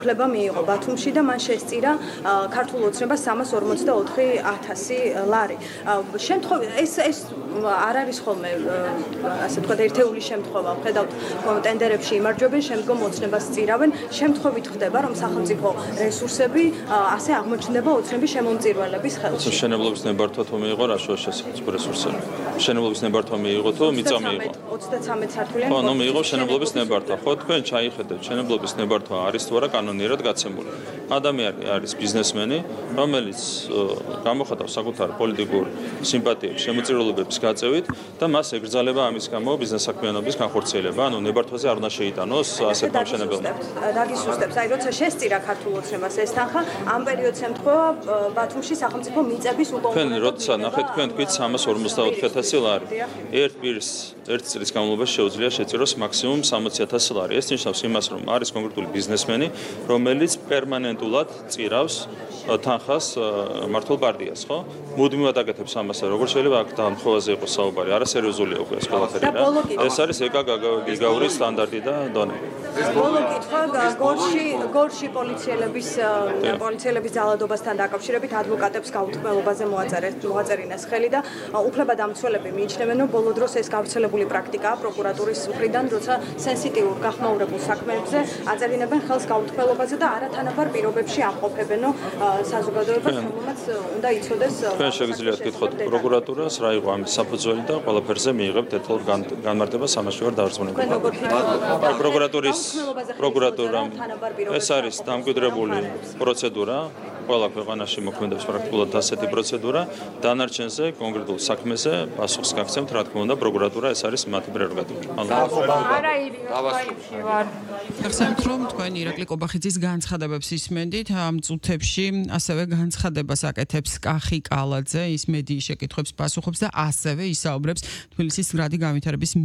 უფლება მიიღო ბათუმში და მან შესწირა ქართულ ოცნებას 344,000 ლარი. ეს არ არის ხოლმე ასე ვთქვათ ერთეული შემთხვევა. ვხედავთ ტენდერებში იმარჯვებენ, შემდგომ ოცნებას წირავენ. შემთხვევით ხდება, რომ სახელმწიფო რესურსები ასე აღმოჩნდება ოცნების შემომწირველების ხელში. მშენებლობის ნებართვა თუ მიიღო რა სახელმწიფო რესურსები? მშენებლობის ნებართვა მიიღო თუ მიწა მიიღო? 33 სართულიანი. ხო, მიიღო მშენებლობის ნებართვა. ხო, თქვენ ჩაიხედეთ, მშენებლობის ნებართვა არის თუ არა კანონიერად გაცემული. ადამიანი არის ბიზნესმენი, რომელიც გამოხატავს საკუთარ პოლიტიკურ სიმპათიებს, შემოწირულობების გაწევით და მას ეკრძალება ამის გამო ბიზნეს საქმიანობის განხორციელება. ანუ ნებართვაზე არ უნდა შეიტანოს ასეთ მშენებელმა. დაგისუსტებს, აი როცა შესწირა ქართულ ოცნებას ეს თანხა, ამ პერიოდს ემთხვევა ბათუმში სახელმწიფო მიწების უკონკურენტო. თქვენ როცა ნახეთ, თქვენ თქვით 354,000 ლარი. ერთ პირს ერთ წლის განმავლობაში შეუძლია შეწიროს მაქსიმუმ 60,000 ლარი. ეს ნიშნავს იმას, რომ არის კონკრეტული ბიზნესმენი, რომელიც პერმანენტულად წირავს თანხას მართულ პარტიას, ხო? მუდმივად აკეთებს ამას, როგორ შეიძლება აქ დამხოვაზე იყოს საუბარი, არასერიოზულია უკვე ეს ყველაფერი რა. ეს არის ეკა გიგაურის სტანდარტი და დონე. ბოლო კითხვა გორში პოლიციელების ძალადობასთან დაკავშირებით ადვოკატებს გაუთქმელობაზე მოაწერინეს ხელი და უფლებადამცველები მიიჩნევენ, რომ ბოლო დროს ეს გავრცელებული პრაქტიკაა პროკურატურის მხრიდან, როცა სენსიტიურ გახმაურებულ საქმეებზე აწერინებენ ხელს გაუთქმელობაზე და არათანაბარ პირობებში ამყოფებენო საზოგადოებას, რომელმაც უნდა იცოდეს. თქვენ შეგიძლიათ გითხოთ პროკურატურას, რა იყო ამის საფუძველი და ყველაფერზე მიიღებთ ერთდროულად განმარტებას, ამაში ვარ დავრწმუნებული. პროკურატურამ ეს არის დამკვიდრებული პროცედურა. ყველა ქვეყანაში მოქმედებს პრაქტიკულად ასეთი პროცედურა. დანარჩენზე კონკრეტულ საქმეზე პასუხს გაგცემთ, რა თქმა უნდა, პროკურატურა ეს არის მათი პრეროგატივა. ახსენებთ, რომ თქვენ ირაკლი კობახიძის განცხადებებს ისმენდით ამ წუთებში, ასევე განცხადებას აკეთებს კახი კალაძე, ის მედიის შეკითხვებს პასუხობს და ასევე ისაუბრებს თბილისის გრადი განვითარების